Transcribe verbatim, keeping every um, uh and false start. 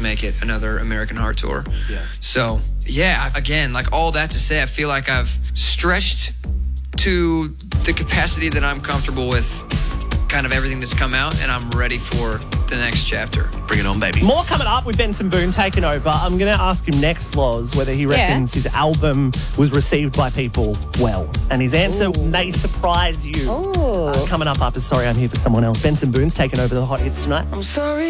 make it another American Heart tour. Yeah. So, yeah, again, like all that to say, I feel like I've stretched to the capacity that I'm comfortable with kind of everything that's come out, and I'm ready for the next chapter. Bring it on, baby. More coming up with Benson Boone taking over. I'm going to ask him next, Loz, whether he reckons his album was received by people well. And his answer Ooh. may surprise you. Ooh. Uh, coming up after Sorry I'm Here for Someone Else. Benson Boone's taking over the Hot Hits tonight. I'm sorry.